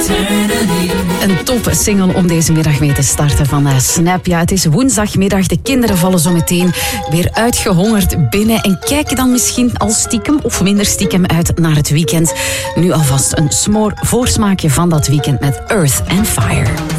Een top single om deze middag mee te starten van Snap. Ja, het is woensdagmiddag. De kinderen vallen zo meteen weer uitgehongerd binnen. En kijken dan misschien al stiekem of minder stiekem uit naar het weekend. Nu alvast een voorsmaakje van dat weekend met Earth and Fire.